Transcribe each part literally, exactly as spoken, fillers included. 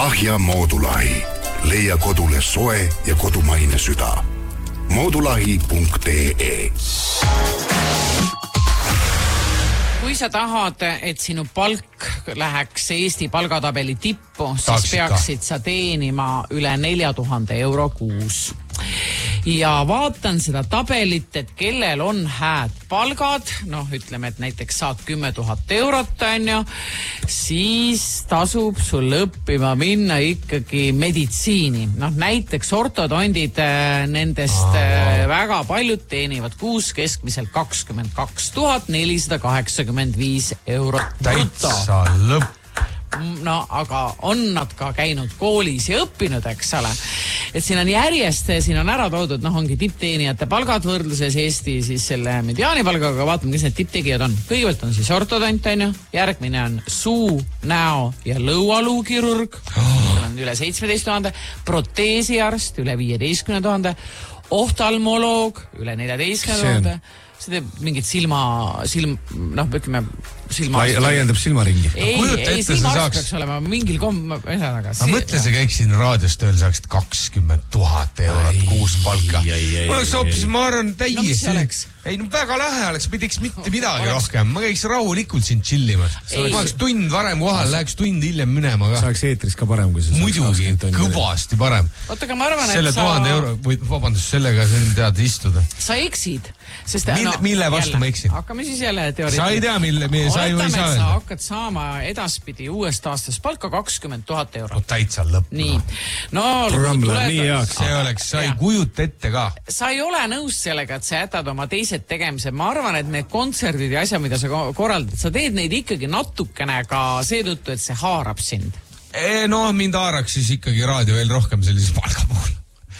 Lahja Moodulahi. Leia kodule soe ja kodumaine süda. moodulahi punkt ee. Kui sa tahad, et sinu palk läheks Eesti palgatabeli tippu, siis Taksika. peaksid sa teenima üle nelja tuhande euro kuus. Ja vaatan seda tabelit, et kellel on hääd palgad, noh, ütleme, et näiteks saad kümme tuhat eurot, on ju, siis tasub sul õppima minna ikkagi meditsiini. Noh, näiteks ortodondid, nendest Aa. väga paljud teenivad kuus keskmiselt kakskümmend kaks tuhat nelisada kaheksakümmend viis eurot. Täitsa lõpp. No, aga on nad ka käinud koolis ja õppinud, eks ole. Et siin on järjest, siin on ära toodud, noh, ongi tippteenijate palgad võrdluses Eesti siis selle mediaanipalgaga, vaatame, kes need tipptegijad on. Kõigepealt on siis ortodont, on ju, järgmine on suu, näo ja lõualuukirurg, oh. on üle seitsmeteist tuhande, proteesiarst üle viieteistkümne tuhande, oftalmoloog üle neljateistkümne tuhande, see teeb mingit silma, silm, noh, ütleme, silma... Lai, laiendab silmaringi. Ei, ei, silmaarst peaks olema mingil komm... Ma mõtle, sa käiksin raadiost tööl, saaksid kakskümmend tuhat eurot kuus palka. Ma oleks hoopis, ma arvan, täiesti... No, ei, no väga lähe oleks, ma ei teeks mitte midagi oleks... rohkem. Ma käiks rahulikult siin chillimas. Ma oleks tund varem kohal, läheks tund hiljem minema ka. Sa oleks eetris ka parem, kui sa muidugi, kõvasti parem. Oota, aga ma arvan, selle et sa... tuhande euro, või vabandust, sellega sa tead istuda. Sa eksid. Sest, mille, no, mille vastu jälle, ma eksin? Hakkame siis jälle teoreetiliselt. Sa ei tea, mille, mille sa ei või saa öelda. Sa hakkad saama edaspidi uuest aastast palka kakskümmend tuhat eurot. No täitsa lõpp. Nii. No, Programmle, nii heaks. See oleks, sa ei kujuta ette ka. Sa ei ole nõus sellega, et sa jätad oma teised tegemised. Ma arvan, et need kontserdid ja asja, mida sa korraldad, sa teed neid ikkagi natukene ka seetõttu, et see haarab sind. E, no, mind haaraks siis ikkagi raadio veel rohkem sellise palga puhul.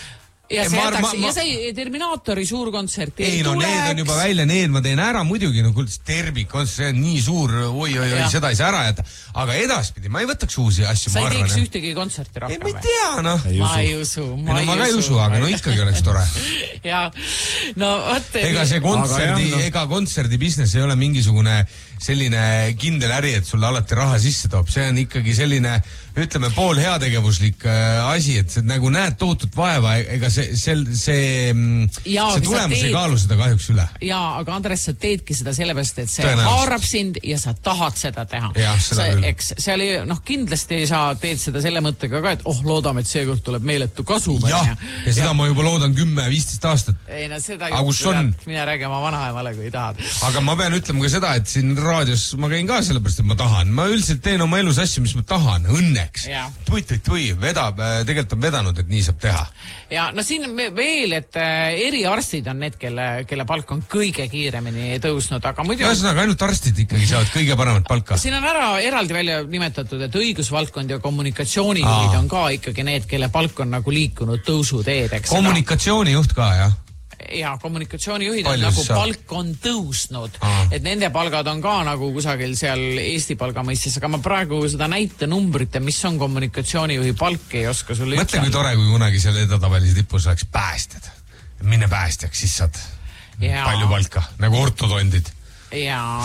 Ja, see jätaks, ma, ma, ja see Terminaatori suur kontsert ei, ei no tuleks. Need on juba välja, need ma teen ära muidugi, no kuulda, tervik on see on nii suur, oi, oi, oi, seda ei saa ära jätta, aga edaspidi ma ei võtaks uusi asju. Sa ei teeks ja. ühtegi kontserti rohkem? Ei, ma ei tea, noh. Ma ei usu, ma ei usu. Ma ka ei usu, aga no ikkagi oleks tore. ja, no võtte. Ega see kontserdi, no. ega kontserdi business ei ole mingisugune selline kindel äri, et sulle alati raha sisse toob. See on ikkagi selline, ütleme, pool heategevuslik äh, asi, et see, nagu näed tohutut vaeva, ega see, see, see, ja, see tulemus ei kaalu seda kahjuks üle. Jaa, aga Andres, sa teedki seda sellepärast, et see haarab sind ja sa tahad seda teha. Ja, seda küll. Eks seal ei, noh, kindlasti sa teed seda selle mõttega ka, et oh, loodame, et seekord tuleb meeletu kasu. Ja, ja, ja seda ja. ma juba loodan kümme viisteist aastat. Ei, no seda on... mine räägi oma vanaemale, kui tahad. Aga ma pean ütlema ka seda, et siin raadios ma käin ka sellepärast, et ma tahan. Ma üldiselt teen oma elus asju, mis ma tahan, õnneks. Tui, tui, tui, vedab, tegelikult on vedanud, et nii saab teha. Ja no siin veel, et eriarstid on need, kelle, kelle palk on kõige kiiremini tõusnud, aga muidu... Ühesõnaga, ainult arstid ikkagi saavad kõige paremat palka. Siin on ära eraldi välja nimetatud, et õigusvaldkond ja kommunikatsioonijuhid on ka ikkagi need, kelle palk on nagu liikunud tõusuteed, eks. Kommunikatsioonijuht ka, jah? Ja kommunikatsioonijuhid on nagu palk on tõusnud, Aha. et nende palgad on ka nagu kusagil seal Eesti palga mõistes, aga ma praegu seda näite numbrite, mis on kommunikatsioonijuhi palk, ei oska sulle üldse. Mõtle, kui tore, kui kunagi selle edatabelis tipus oleks päästjad. Minne päästjaks, siis saad ja. palju palka, nagu ortodondid. Jaa.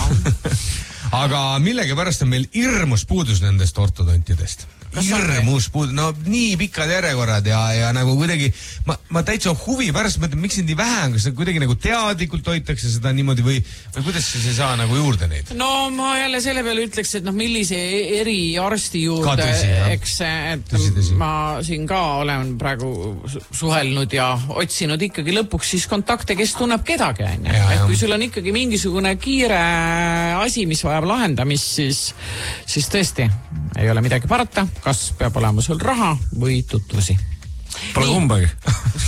Aga millegi pärast on meil hirmus puudus nendest ortodontidest. Hirmus puudus, no nii pikad järjekorrad ja, ja nagu kuidagi, ma, ma täitsa huvi pärast mõtlen, miks neid nii vähe on, kas kuidagi nagu teadlikult hoitakse seda niimoodi või, või kuidas siis ei saa nagu juurde neid? No ma jälle selle peale ütleks, et noh, millise eriarsti juurde, tõsi, eks, et tõsi, tõsi. ma siin ka olen praegu suhelnud ja otsinud ikkagi lõpuks siis kontakte, kes tunneb kedagi, on ju. Et kui sul on ikkagi mingisugune kiire asi, mis vajab lahendamist, siis, siis tõesti ei ole midagi parata. Kas peab olema sul raha või tutvusi? Pole kumbagi.